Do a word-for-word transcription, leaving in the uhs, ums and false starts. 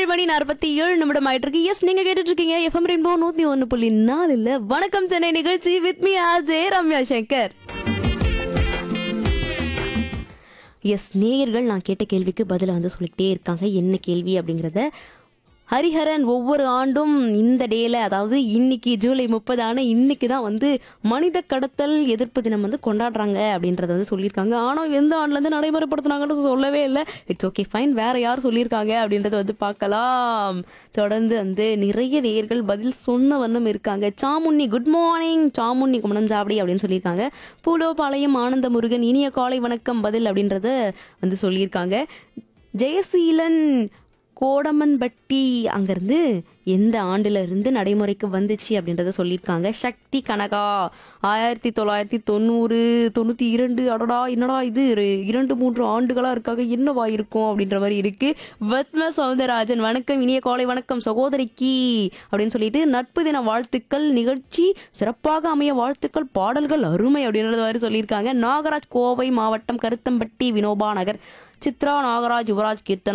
மணி நாற்பத்தி ஏழு நிமிடம் ஆயிட்டு இருக்கு. எஸ், நீங்க கேட்டுட்டு இருக்கீங்க எஃப்எம் ரெயின்போ நூத்தி ஒன்னு புள்ளி நாலுல வணக்கம் சென்னை நிகழ்ச்சி with me RJ Ramya Shankar. S, நேயர்கள் நான் கேட்ட கேள்விக்கு பதில வந்து சொல்லிக்கிட்டே இருக்காங்க. என்ன கேள்வி அப்படிங்கிறத ஹரிஹரன் ஒவ்வொரு ஆண்டும் இந்த டேல, அதாவது இன்னைக்கு ஜூலை முப்பது ஆன இன்னைக்கு தான் வந்து மனித கடத்தல் எதிர்ப்பு தினம் வந்து கொண்டாடுறாங்க அப்படின்றத வந்து சொல்லியிருக்காங்க. ஆனால் எந்த ஆண்டுலேருந்து நடைமுறைப்படுத்தினாங்கன்னு சொல்லவே இல்லை. It's okay, fine. வேற யார் சொல்லியிருக்காங்க அப்படின்றத வந்து பார்க்கலாம். தொடர்ந்து வந்து நிறைய நேயர்கள் பதில் சொன்ன வண்ணம் இருக்காங்க. சாமுண்ணி குட் மார்னிங், சாமுண்ணி குமணம் சாவடி அப்படின்னு சொல்லியிருக்காங்க. பூலோபாளையம் ஆனந்த முருகன் இனிய காலை வணக்கம் பதில் அப்படின்றத வந்து சொல்லியிருக்காங்க. ஜெயசீலன் கோடமன்பட்டி அங்கிருந்து எந்த ஆண்டுல இருந்து நடைமுறைக்கு வந்துச்சு அப்படின்றத சொல்லியிருக்காங்க. சக்தி கனகா ஆயிரத்தி தொள்ளாயிரத்தி தொண்ணூறு தொண்ணூத்தி இரண்டு அடடா என்னடா இது இரண்டு மூன்று ஆண்டுகளா இருக்காங்க, என்னவா இருக்கும் அப்படின்ற மாதிரி இருக்கு. பத்ம சௌந்தரராஜன் வணக்கம் இனிய காலை வணக்கம் சகோதரிக்கு அப்படின்னு சொல்லிட்டு நட்பு தின வாழ்த்துக்கள், நிகழ்ச்சி சிறப்பாக அமைய வாழ்த்துக்கள், பாடல்கள் அருமை அப்படின்றது மாதிரி சொல்லியிருக்காங்க. நாகராஜ் கோவை மாவட்டம் கருத்தம்பட்டி வினோபா நகர் சித்ரா நாகராஜ் யுவராஜ் கீர்த்தனா